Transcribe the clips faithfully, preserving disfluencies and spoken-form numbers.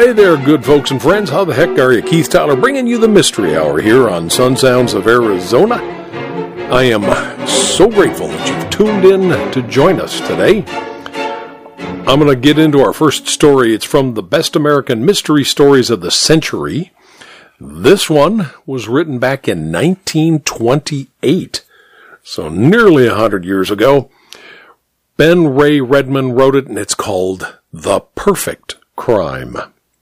Hey there, good folks and friends. How the heck are you? Keith Tyler bringing you the Mystery Hour here on Sun Sounds of Arizona. I am so grateful that you've tuned in to join us today. I'm going to get into our first story. It's from the Best American Mystery Stories of the Century. This one was written back in nineteen twenty-eight, so nearly a hundred years ago. Ben Ray Redman wrote it, and it's called The Perfect Crime.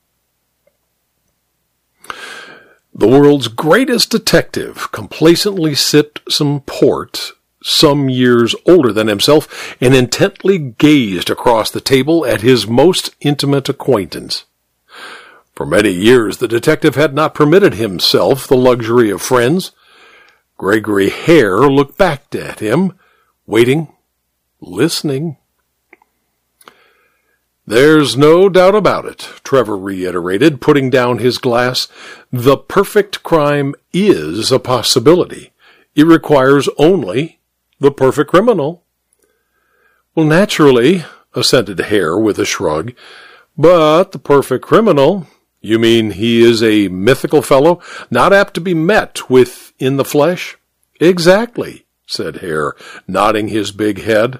The world's greatest detective complacently sipped some port, some years older than himself, and intently gazed across the table at his most intimate acquaintance. For many years, the detective had not permitted himself the luxury of friends. Gregory Hare looked back at him, waiting, listening. "There's no doubt about it," Trevor reiterated, putting down his glass. "The perfect crime is a possibility. It requires only the perfect criminal." "Well, naturally," assented Hare with a shrug. "But the perfect criminal? You mean he is a mythical fellow, not apt to be met with in the flesh?" "Exactly," said Hare, nodding his big head.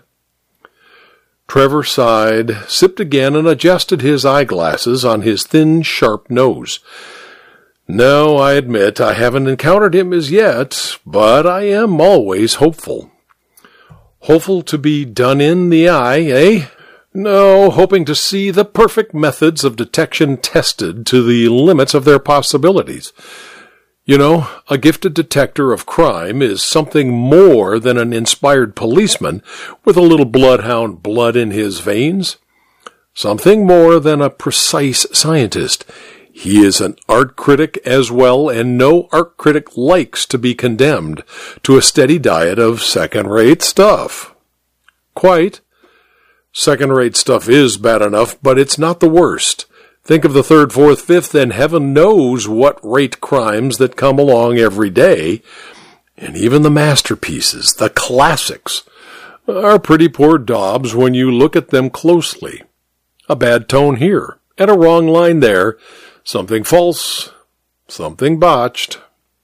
Trevor sighed, sipped again, and adjusted his eyeglasses on his thin, sharp nose. "No, I admit I haven't encountered him as yet, but I am always hopeful." "Hopeful to be done in the eye, eh?" "No, hoping to see the perfect methods of detection tested to the limits of their possibilities. You know, a gifted detector of crime is something more than an inspired policeman with a little bloodhound blood in his veins. Something more than a precise scientist. He is an art critic as well, and no art critic likes to be condemned to a steady diet of second-rate stuff." "Quite. Second-rate stuff is bad enough, but it's not the worst. Think of the third, fourth, fifth, and heaven knows what rate crimes that come along every day. And even the masterpieces, the classics, are pretty poor daubs when you look at them closely. A bad tone here, and a wrong line there, something false, something botched."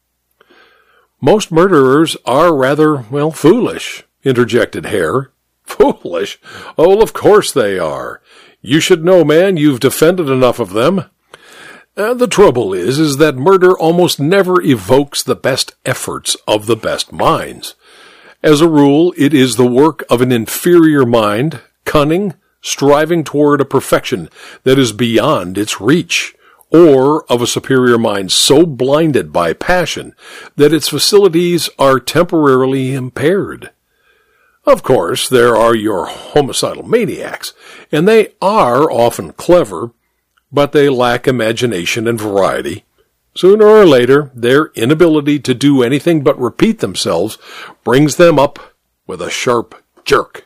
"Most murderers are rather, well, foolish," interjected Hare. "Foolish? Oh, of course they are. You should know, man, you've defended enough of them. Uh, the trouble is, is that murder almost never evokes the best efforts of the best minds. As a rule, it is the work of an inferior mind, cunning, striving toward a perfection that is beyond its reach, or of a superior mind so blinded by passion that its facilities are temporarily impaired. Of course, there are your homicidal maniacs, and they are often clever, but they lack imagination and variety. Sooner or later, their inability to do anything but repeat themselves brings them up with a sharp jerk."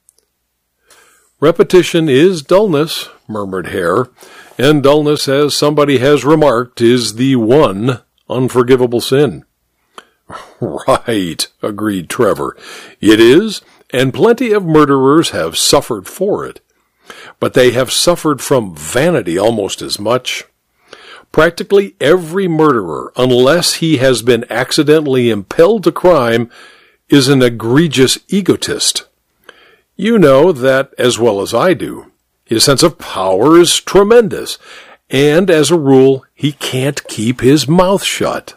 "Repetition is dullness," murmured Hare, "and dullness, as somebody has remarked, is the one unforgivable sin." "Right," agreed Trevor. "It is, and plenty of murderers have suffered for it. But they have suffered from vanity almost as much. Practically every murderer, unless he has been accidentally impelled to crime, is an egregious egotist. You know that as well as I do. His sense of power is tremendous, and as a rule, he can't keep his mouth shut."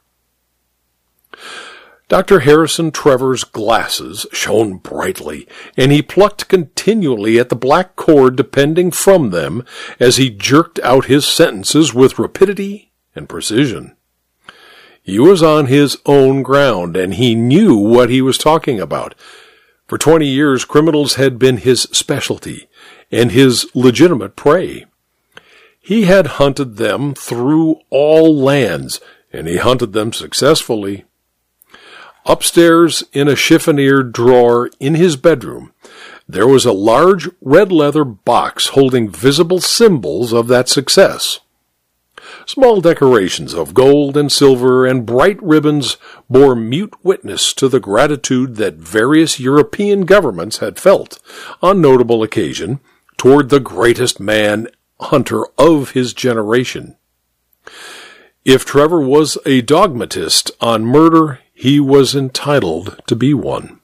Doctor Harrison Trevor's glasses shone brightly, and he plucked continually at the black cord depending from them as he jerked out his sentences with rapidity and precision. He was on his own ground, and he knew what he was talking about. For twenty years, criminals had been his specialty and his legitimate prey. He had hunted them through all lands, and he hunted them successfully. Upstairs, in a chiffonniered drawer in his bedroom, there was a large red leather box holding visible symbols of that success. Small decorations of gold and silver and bright ribbons bore mute witness to the gratitude that various European governments had felt, on notable occasion, toward the greatest man hunter of his generation. If Trevor was a dogmatist on murder, he was entitled to be one.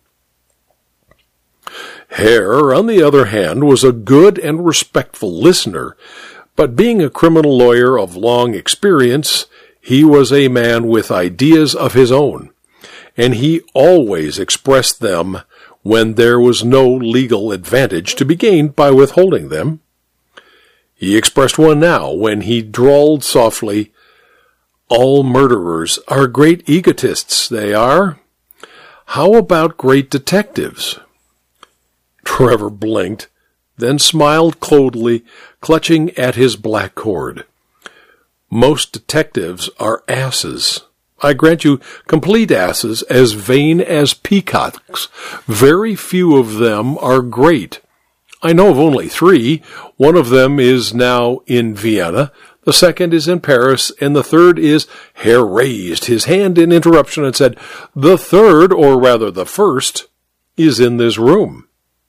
Hare, on the other hand, was a good and respectful listener, but being a criminal lawyer of long experience, he was a man with ideas of his own, and he always expressed them when there was no legal advantage to be gained by withholding them. He expressed one now when he drawled softly, "All murderers are great egotists, they are. How about great detectives?" Trevor blinked, then smiled coldly, clutching at his black cord. "Most detectives are asses. I grant you complete asses, as vain as peacocks. Very few of them are great. I know of only three. One of them is now in Vienna, the second is in Paris, and the third is—" Hare raised his hand in interruption and said, "The third, or rather the first, is in this room."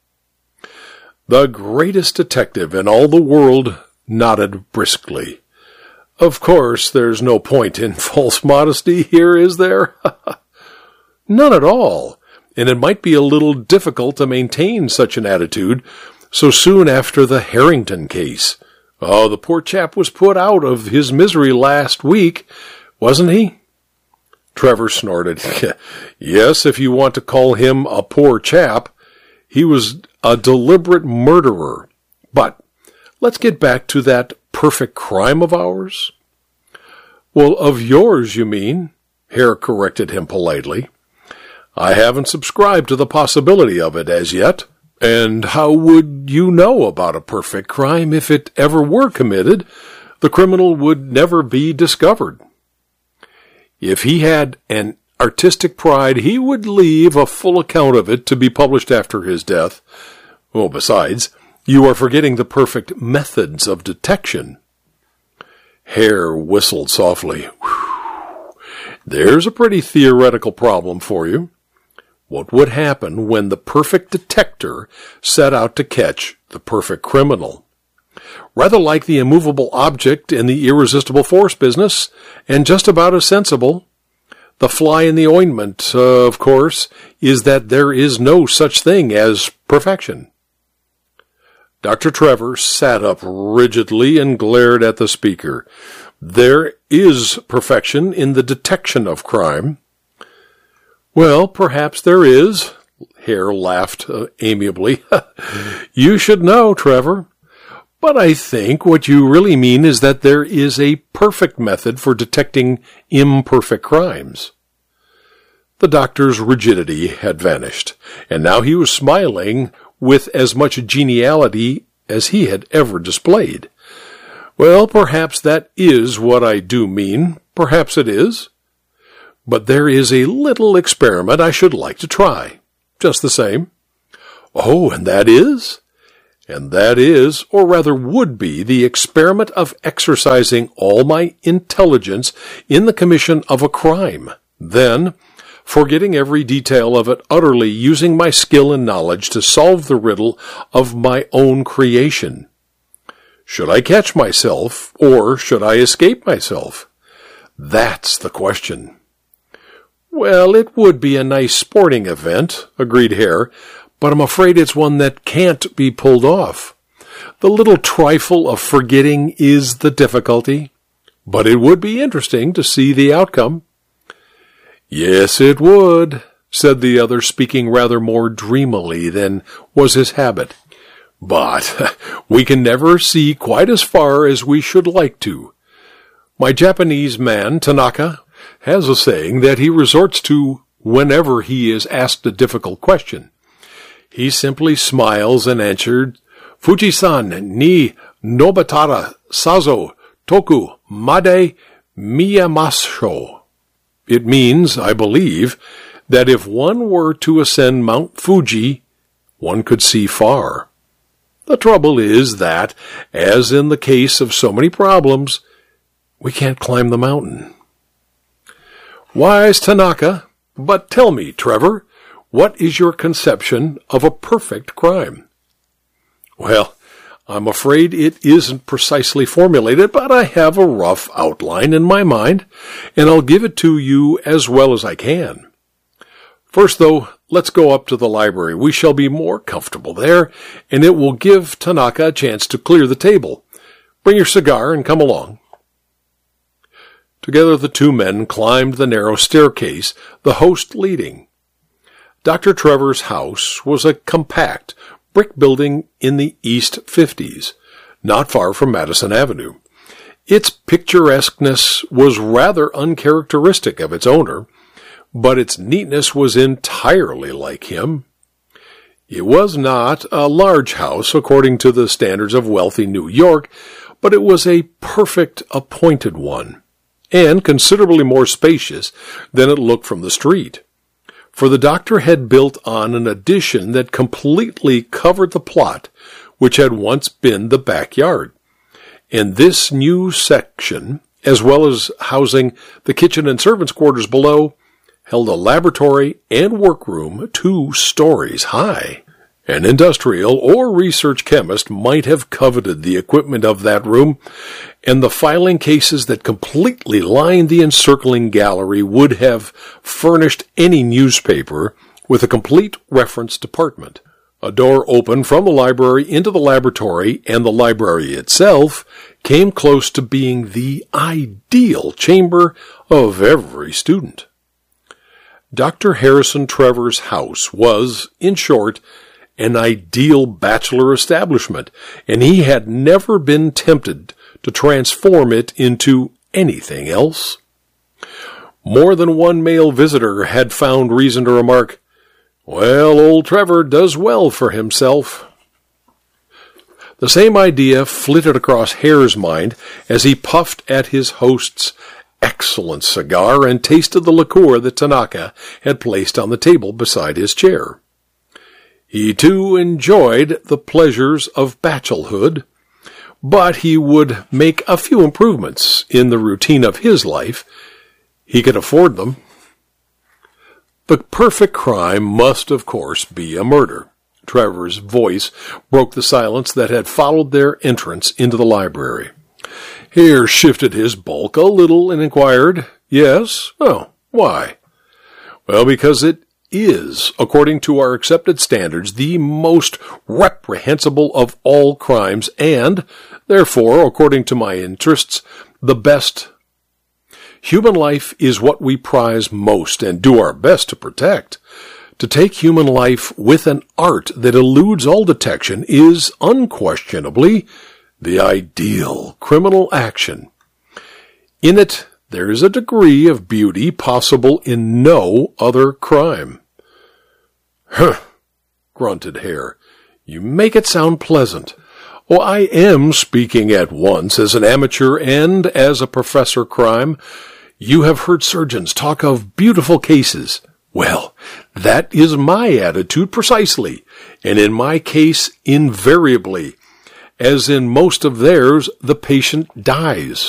The greatest detective in all the world nodded briskly. "Of course, there's no point in false modesty here, is there?" "None at all, and it might be a little difficult to maintain such an attitude so soon after the Harrington case. Oh, the poor chap was put out of his misery last week, wasn't he?" Trevor snorted. "Yes, if you want to call him a poor chap. He was a deliberate murderer. But let's get back to that perfect crime of ours." "Well, of yours, you mean?" Hare corrected him politely. "I haven't subscribed to the possibility of it as yet. And how would you know about a perfect crime if it ever were committed? The criminal would never be discovered. If he had an artistic pride, he would leave a full account of it to be published after his death. Oh, besides, you are forgetting the perfect methods of detection." Hare whistled softly. "Whew. There's a pretty theoretical problem for you. What would happen when the perfect detector set out to catch the perfect criminal? Rather like the immovable object in the irresistible force business, and just about as sensible. The fly in the ointment, uh, of course, is that there is no such thing as perfection." Doctor Trevor sat up rigidly and glared at the speaker. "There is perfection in the detection of crime." "Well, perhaps there is." Hare laughed uh, amiably. "You should know, Trevor. But I think what you really mean is that there is a perfect method for detecting imperfect crimes." The doctor's rigidity had vanished, and now he was smiling with as much geniality as he had ever displayed. "Well, perhaps that is what I do mean. Perhaps it is. But there is a little experiment I should like to try, just the same." "Oh, and that is?" "And that is, or rather would be, the experiment of exercising all my intelligence in the commission of a crime. Then, forgetting every detail of it utterly, using my skill and knowledge to solve the riddle of my own creation. Should I catch myself, or should I escape myself? That's the question." "Well, it would be a nice sporting event," agreed Hare, "but I'm afraid it's one that can't be pulled off. The little trifle of forgetting is the difficulty, but it would be interesting to see the outcome." "Yes, it would," said the other, speaking rather more dreamily than was his habit. "But we can never see quite as far as we should like to. My Japanese man, Tanaka, has a saying that he resorts to whenever he is asked a difficult question. He simply smiles and answered, 'Fuji-san ni Nobatara sazo toku made miyamasu.' It means, I believe, that if one were to ascend Mount Fuji, one could see far. The trouble is that, as in the case of so many problems, we can't climb the mountain." "Wise Tanaka, but tell me, Trevor, what is your conception of a perfect crime?" "Well, I'm afraid it isn't precisely formulated, but I have a rough outline in my mind, and I'll give it to you as well as I can. First, though, let's go up to the library. We shall be more comfortable there, and it will give Tanaka a chance to clear the table. Bring your cigar and come along. Together the two men climbed the narrow staircase, the host leading. Doctor Trevor's house was a compact brick building in the East fifties, not far from Madison Avenue. Its picturesqueness was rather uncharacteristic of its owner, but its neatness was entirely like him. It was not a large house according to the standards of wealthy New York, but it was a perfect appointed one, and considerably more spacious than it looked from the street. For the doctor had built on an addition that completely covered the plot, which had once been the backyard. And this new section, as well as housing the kitchen and servants' quarters below, held a laboratory and workroom two stories high. An industrial or research chemist might have coveted the equipment of that room, and the filing cases that completely lined the encircling gallery would have furnished any newspaper with a complete reference department. A door opened from the library into the laboratory, and the library itself came close to being the ideal chamber of every student. Doctor Harrison Trevor's house was, in short, an ideal bachelor establishment, and he had never been tempted to transform it into anything else. More than one male visitor had found reason to remark, "Well, old Trevor does well for himself." The same idea flitted across Hare's mind as he puffed at his host's excellent cigar and tasted the liqueur that Tanaka had placed on the table beside his chair. He, too, enjoyed the pleasures of bachelorhood, but he would make a few improvements in the routine of his life. He could afford them. The perfect crime must, of course, be a murder. Trevor's voice broke the silence that had followed their entrance into the library. Hare shifted his bulk a little and inquired, "Yes? Oh, why?" "Well, because it is, according to our accepted standards, the most reprehensible of all crimes, and, therefore, according to my interests, the best. Human life is what we prize most and do our best to protect. To take human life with an art that eludes all detection is unquestionably the ideal criminal action. In it, there is a degree of beauty possible in no other crime." "Huh," grunted Hare. "You make it sound pleasant." "Oh, I am speaking at once as an amateur and as a professor crime. You have heard surgeons talk of beautiful cases. Well, that is my attitude precisely, and in my case invariably. As in most of theirs, the patient dies.